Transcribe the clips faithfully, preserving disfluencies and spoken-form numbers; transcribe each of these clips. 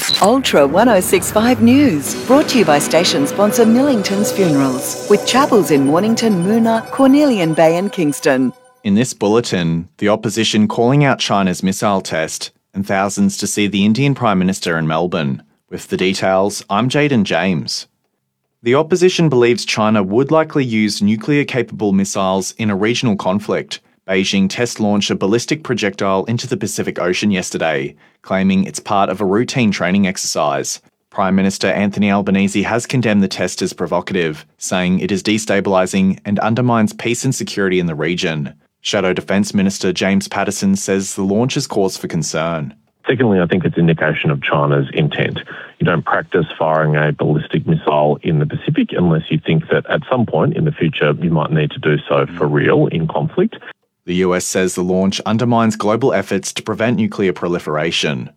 Ultra one oh six point five News, brought to you by station sponsor Millington's Funerals, with chapels in Mornington, Moona, Cornelian Bay and Kingston. In this bulletin, the opposition calling out China's missile test and thousands to see the Indian Prime Minister in Melbourne. With the details, I'm Jaden James. The opposition believes China would likely use nuclear-capable missiles in a regional conflict. Beijing test-launched a ballistic projectile into the Pacific Ocean yesterday, claiming it's part of a routine training exercise. Prime Minister Anthony Albanese has condemned the test as provocative, saying it is destabilising and undermines peace and security in the region. Shadow Defence Minister James Patterson says the launch is cause for concern. Secondly, I think it's an indication of China's intent. You don't practice firing a ballistic missile in the Pacific unless you think that at some point in the future you might need to do so for real in conflict. The U S says the launch undermines global efforts to prevent nuclear proliferation.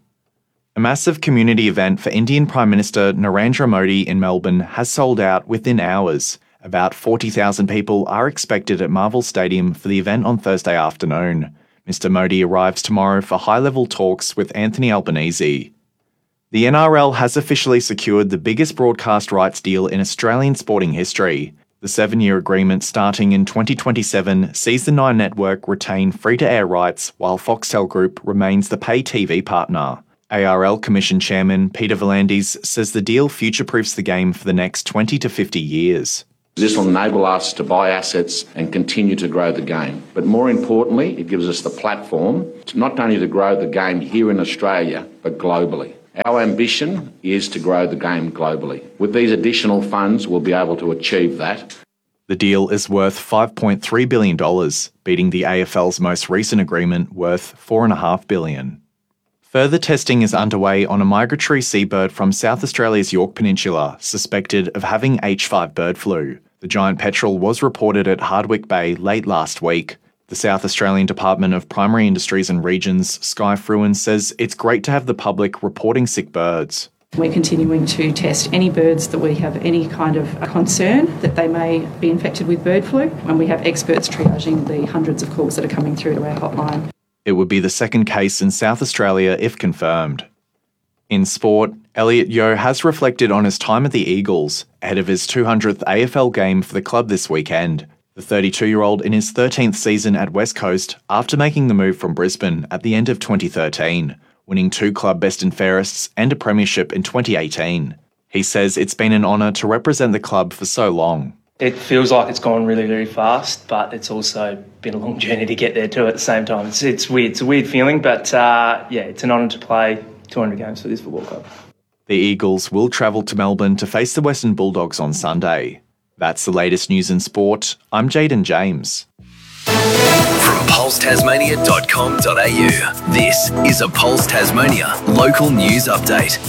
A massive community event for Indian Prime Minister Narendra Modi in Melbourne has sold out within hours. About forty thousand people are expected at Marvel Stadium for the event on Thursday afternoon. Mister Modi arrives tomorrow for high-level talks with Anthony Albanese. The N R L has officially secured the biggest broadcast rights deal in Australian sporting history. The seven-year agreement starting in twenty twenty-seven sees the Nine Network retain free-to-air rights while Foxtel Group remains the pay T V partner. A R L Commission Chairman Peter V'landys says the deal future-proofs the game for the next twenty to fifty years. This will enable us to buy assets and continue to grow the game. But more importantly, it gives us the platform to not only to grow the game here in Australia, but globally. Our ambition is to grow the game globally. With these additional funds, we'll be able to achieve that. The deal is worth five point three billion dollars, beating the A F L's most recent agreement worth four point five billion dollars. Further testing is underway on a migratory seabird from South Australia's Yorke Peninsula, suspected of having H five bird flu. The giant petrel was reported at Hardwick Bay late last week. The South Australian Department of Primary Industries and Regions, Sky Fruin, says it's great to have the public reporting sick birds. We're continuing to test any birds that we have any kind of concern that they may be infected with bird flu, and we have experts triaging the hundreds of calls that are coming through to our hotline. It would be the second case in South Australia if confirmed. In sport, Elliot Yeo has reflected on his time at the Eagles ahead of his two hundredth A F L game for the club this weekend. The thirty-two-year-old in his thirteenth season at West Coast after making the move from Brisbane at the end of twenty thirteen, winning two club best and fairests and a premiership in twenty eighteen. He says it's been an honour to represent the club for so long. It feels like it's gone really, really fast, but it's also been a long journey to get there too at the same time. It's, it's weird. It's a weird feeling, but uh, yeah, it's an honour to play two hundred games for this football club. The Eagles will travel to Melbourne to face the Western Bulldogs on Sunday. That's the latest news in sport. I'm Jaden James. From pulse tasmania dot com dot a u, this is a Pulse Tasmania local news update.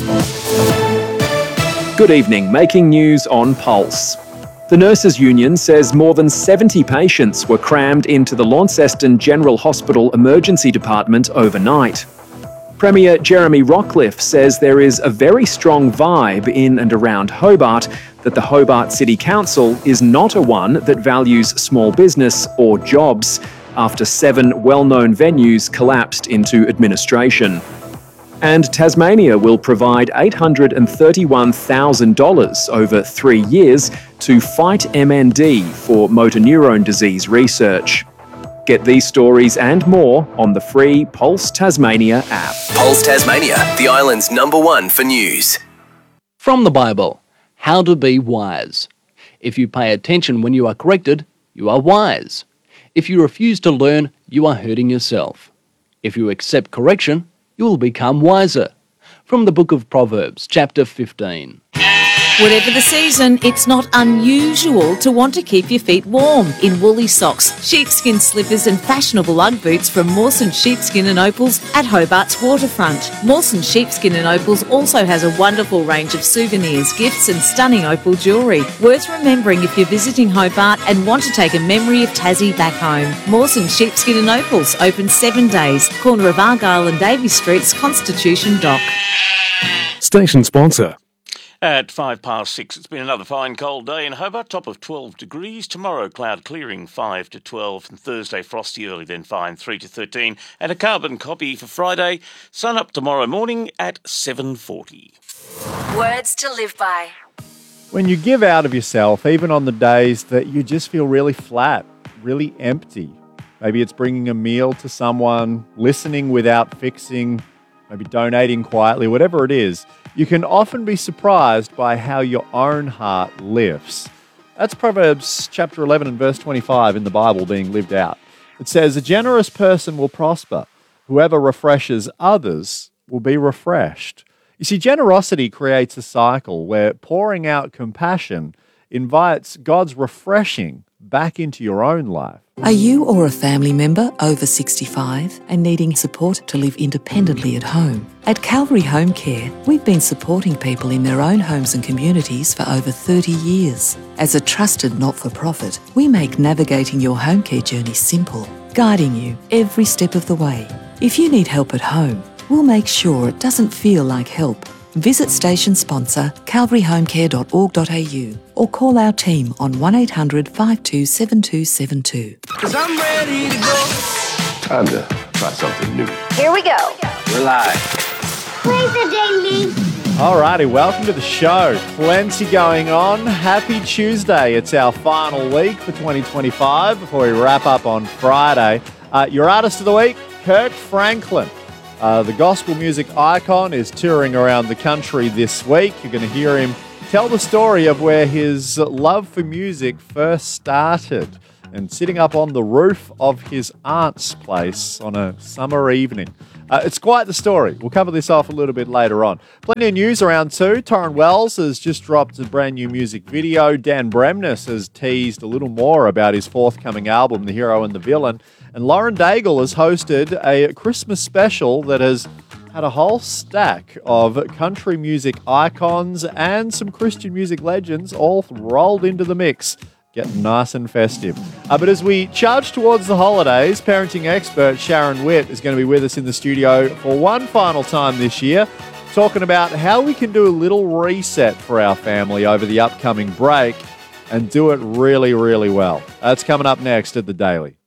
Good evening, making news on Pulse. The Nurses Union says more than seventy patients were crammed into the Launceston General Hospital Emergency Department overnight. Premier Jeremy Rockliff says there is a very strong vibe in and around Hobart that the Hobart City Council is not a one that values small business or jobs after seven well-known venues collapsed into administration. And Tasmania will provide eight hundred thirty-one thousand dollars over three years to fight M N D for motor neurone disease research. Get these stories and more on the free Pulse Tasmania app. Pulse Tasmania, the island's number one for news. From the Bible, how to be wise. If you pay attention when you are corrected, you are wise. If you refuse to learn, you are hurting yourself. If you accept correction, you will become wiser. From the book of Proverbs, chapter fifteen. Whatever the season, it's not unusual to want to keep your feet warm in woolly socks, sheepskin slippers and fashionable Ugg boots from Mawson Sheepskin and Opals at Hobart's waterfront. Mawson Sheepskin and Opals also has a wonderful range of souvenirs, gifts and stunning opal jewellery. Worth remembering if you're visiting Hobart and want to take a memory of Tassie back home. Mawson Sheepskin and Opals, open seven days, corner of Argyle and Davies Streets, Constitution Dock. Station sponsor. At five past six, it's been another fine cold day in Hobart, top of twelve degrees. Tomorrow, cloud clearing five to twelve, and Thursday, frosty early, then fine three to thirteen. And a carbon copy for Friday, sun up tomorrow morning at seven forty. Words to live by. When you give out of yourself, even on the days that you just feel really flat, really empty, maybe it's bringing a meal to someone, listening without fixing, maybe donating quietly, whatever it is, you can often be surprised by how your own heart lifts. That's Proverbs chapter eleven and verse twenty-five in the Bible being lived out. It says, "A generous person will prosper. Whoever refreshes others will be refreshed." You see, generosity creates a cycle where pouring out compassion invites God's refreshing back into your own life. Are you or a family member over sixty-five and needing support to live independently at home? At Calvary Home Care, we've been supporting people in their own homes and communities for over thirty years. As a trusted not-for-profit, we make navigating your home care journey simple, guiding you every step of the way. If you need help at home, we'll make sure it doesn't feel like help. Visit station sponsor calvary home care dot org dot a u or call our team on one eight hundred five two seven two seven two. Cause I'm ready to go. Time to try something new. Here we go. We're live. Play the ding ding. Alrighty, welcome to the show. Plenty going on. Happy Tuesday. It's our final week for twenty twenty-five before we wrap up on Friday. Uh, your artist of the week, Kirk Franklin. Uh, the gospel music icon is touring around the country this week. You're going to hear him tell the story of where his love for music first started and sitting up on the roof of his aunt's place on a summer evening. Uh, it's quite the story. We'll cover this off a little bit later on. Plenty of news around too. Torrin Wells has just dropped a brand new music video. Dan Bremnes has teased a little more about his forthcoming album, The Hero and the Villain. And Lauren Daigle has hosted a Christmas special that has had a whole stack of country music icons and some Christian music legends all rolled into the mix. Getting nice and festive. Uh, but as we charge towards the holidays, parenting expert Sharon Witt is going to be with us in the studio for one final time this year, talking about how we can do a little reset for our family over the upcoming break and do it really, really well. That's coming up next at The Daily.